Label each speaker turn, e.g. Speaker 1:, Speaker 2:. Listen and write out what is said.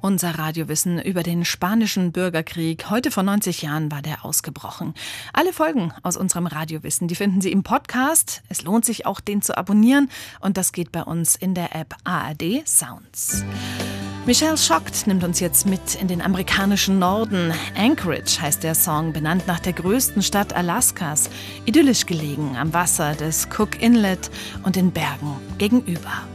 Speaker 1: Unser Radiowissen über den spanischen Bürgerkrieg. Heute vor 90 Jahren war der ausgebrochen. Alle Folgen aus unserem Radiowissen, die finden Sie im Podcast. Es lohnt sich auch, den zu abonnieren. Und das geht bei uns in der App ARD Sounds. Michelle Shocked nimmt uns jetzt mit in den amerikanischen Norden. Anchorage heißt der Song, benannt nach der größten Stadt Alaskas. Idyllisch gelegen am Wasser des Cook Inlet und den Bergen gegenüber.